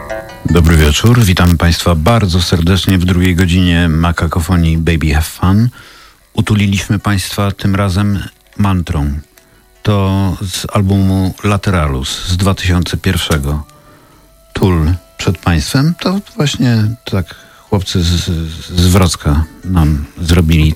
Dobry wieczór, witamy Państwa bardzo serdecznie w drugiej godzinie Makakofonii Baby Have Fun. Utuliliśmy Państwa tym razem mantrą. To z albumu Lateralus z 2001. Tul przed Państwem. To właśnie tak chłopcy z Wrocka nam zrobili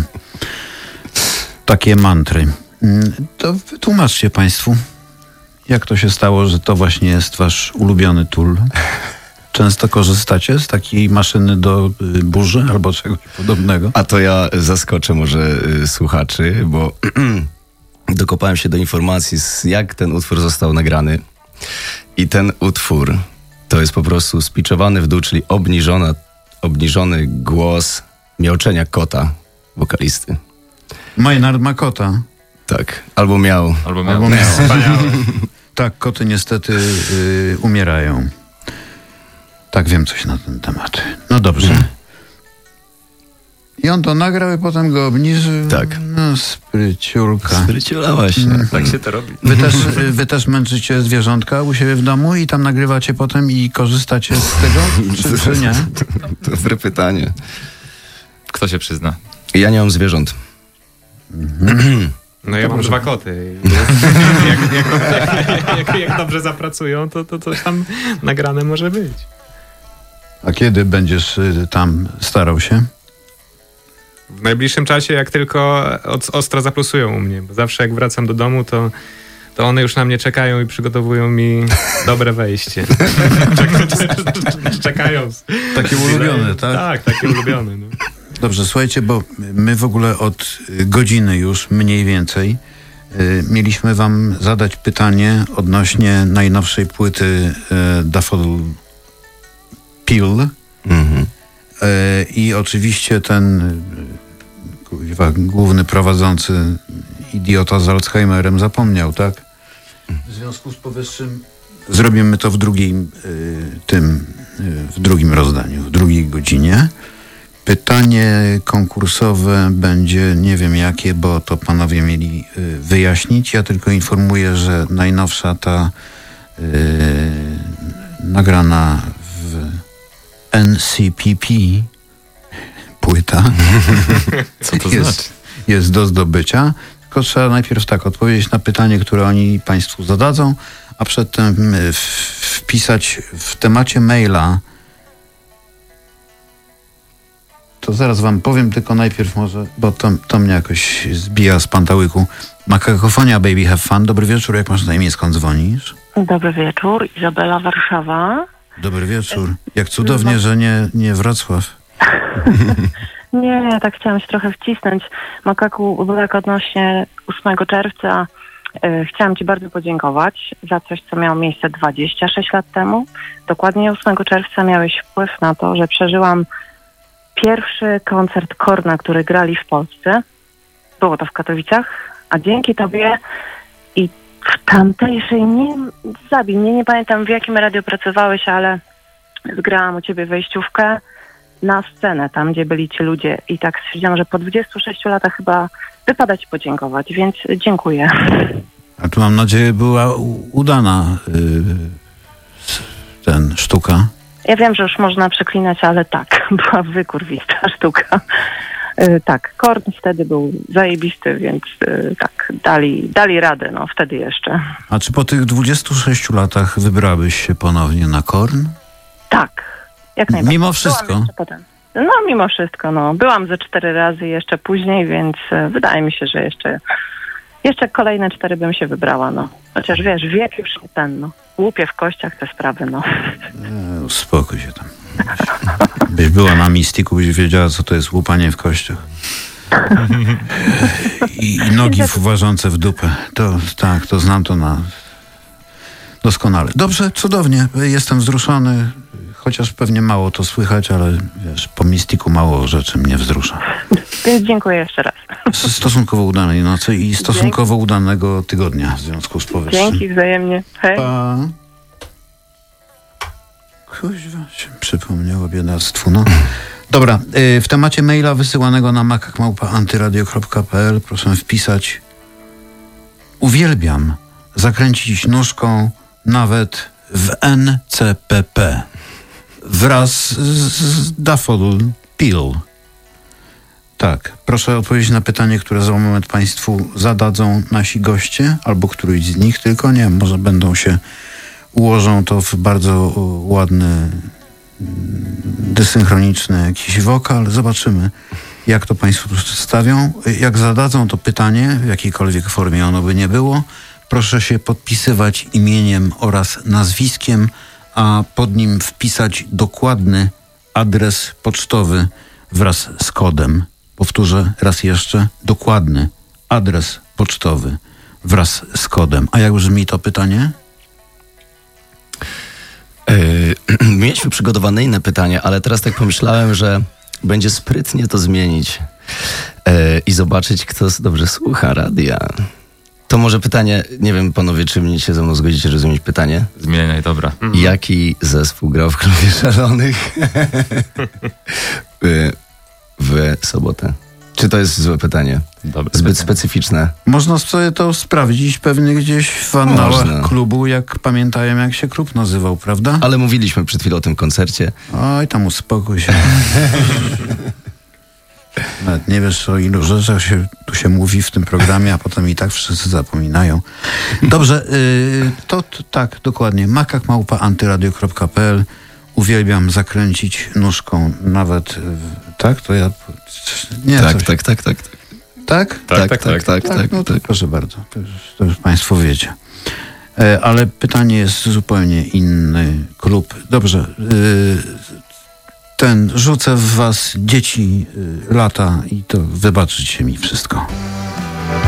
takie mantry. To wytłumaczcie Państwu, jak to się stało, że to właśnie jest Wasz ulubiony Tul. Często korzystacie z takiej maszyny do burzy albo czegoś podobnego? A to ja zaskoczę może słuchaczy, bo dokopałem się do informacji, jak ten utwór został nagrany. I ten utwór to jest po prostu spiczowany w dół, czyli obniżony głos miauczenia kota wokalisty. Maynard ma kota. Tak, albo miał. Wspaniałe. Tak, koty niestety umierają. Tak, wiem coś na ten temat. No dobrze. I on to nagrał i potem go obniżył. Tak. No, spryciulka. Spryciula właśnie. Tak się to robi. Wy też męczycie zwierzątka u siebie w domu i tam nagrywacie potem i korzystacie z tego? Czy nie? Dobre pytanie. Kto się przyzna? Ja nie mam zwierząt. No ja mam 2 koty. Jak dobrze zapracują, to coś tam nagrane może być. A kiedy będziesz tam starał się? W najbliższym czasie, jak tylko ostro zaplusują u mnie. Bo zawsze jak wracam do domu, to one już na mnie czekają i przygotowują mi dobre wejście. Czekają. Takie ulubione, tak? Tak, takie ulubione. No. Dobrze, słuchajcie, bo my w ogóle od godziny już mniej więcej mieliśmy wam zadać pytanie odnośnie najnowszej płyty Daffodil Peel. I oczywiście ten główny prowadzący idiota z Alzheimerem zapomniał, tak? W związku z powyższym zrobimy to w drugim rozdaniu, w drugiej godzinie. Pytanie konkursowe będzie nie wiem jakie, bo to panowie mieli wyjaśnić. Ja tylko informuję, że najnowsza ta nagrana w NCPP płyta Co to znaczy? jest do zdobycia. Tylko trzeba najpierw tak odpowiedzieć na pytanie, które oni Państwu zadadzą, a przedtem wpisać w temacie maila. To zaraz wam powiem, tylko najpierw może, bo to mnie jakoś zbija z pantałyku. Makakofonia Baby Have Fun. Dobry wieczór, jak masz na imię, skąd dzwonisz? Dobry wieczór, Izabela, Warszawa. Dobry wieczór. Jak cudownie, że nie Wrocław. Nie, tak chciałam się trochę wcisnąć. Makaku, bo tak odnośnie 8 czerwca chciałam Ci bardzo podziękować za coś, co miało miejsce 26 lat temu. Dokładnie 8 czerwca miałeś wpływ na to, że przeżyłam pierwszy koncert Korna, który grali w Polsce. Było to w Katowicach, a dzięki Tobie i w tamtejszej, nie pamiętam w jakim radio pracowałeś, ale zgrałam u Ciebie wejściówkę na scenę, tam gdzie byli ci ludzie i tak stwierdziłam, że po 26 latach chyba wypada Ci podziękować, więc dziękuję. A tu mam nadzieję była udana sztuka. Ja wiem, że już można przeklinać, ale tak, była wykurwista sztuka. Tak, Korn wtedy był zajebisty, więc tak, dali radę, no wtedy jeszcze. A czy po tych 26 latach wybrałabyś się ponownie na Korn? Tak, jak najbardziej. Mimo wszystko? No mimo wszystko, no. Byłam ze 4 razy jeszcze później, więc wydaje mi się, że jeszcze kolejne 4 bym się wybrała, no. Chociaż wiesz, wiek już nie ten, no. Łupie w kościach te sprawy, no. Uspokój się tam. Byś była na mistiku, byś wiedziała, co to jest łupanie w kościach. I nogi ważące w dupę. To tak, to znam to doskonale. Dobrze, cudownie. Jestem wzruszony. Chociaż pewnie mało to słychać, ale wiesz, po mistiku mało rzeczy mnie wzrusza. Dziękuję jeszcze raz. Stosunkowo udanej nocy i stosunkowo udanego tygodnia w związku z powyższym. Dzięki wzajemnie. Hej. Pa. Kuźwa się przypomniało biedactwu, no. Dobra, w temacie maila wysyłanego na makak@antyradio.pl proszę wpisać: uwielbiam zakręcić nóżką nawet w NCPP wraz z Daffodil Pill. Tak, proszę odpowiedzieć na pytanie, które za moment Państwu zadadzą nasi goście, albo któryś z nich, tylko nie wiem, może ułożą to w bardzo ładny, desynchroniczny jakiś wokal. Zobaczymy, jak to Państwo przedstawią. Jak zadadzą to pytanie, w jakiejkolwiek formie ono by nie było, proszę się podpisywać imieniem oraz nazwiskiem, a pod nim wpisać dokładny adres pocztowy wraz z kodem. Powtórzę raz jeszcze, dokładny adres pocztowy wraz z kodem. A jak brzmi to pytanie? Mieliśmy przygotowane inne pytanie, ale teraz tak pomyślałem, że będzie sprytnie to zmienić i zobaczyć, kto dobrze słucha radia. To może pytanie, nie wiem panowie, czy mnie się ze mną zgodzicie, że zmienić pytanie? Zmieniaj, dobra. Jaki zespół grał w Klubie Szalonych w sobotę? Czy to jest złe pytanie? Dobre Zbyt pytanie. specyficzne. Można sobie to sprawdzić pewnie gdzieś w annałach klubu, jak pamiętają, jak się klub nazywał, prawda? Ale mówiliśmy przed chwilą o tym koncercie. Oj, tam uspokój się. Nawet nie wiesz, o ilu rzeczach tu się mówi w tym programie, a potem i tak wszyscy zapominają. Dobrze, to tak, dokładnie. makak@antyradio.pl. Uwielbiam zakręcić nóżką nawet, tak? To ja... Nie, Tak? Tak? No to proszę bardzo, to już Państwo wiecie. Ale pytanie jest zupełnie inny. Klub. Dobrze. Rzucę w was dzieci lata i to wybaczycie mi wszystko.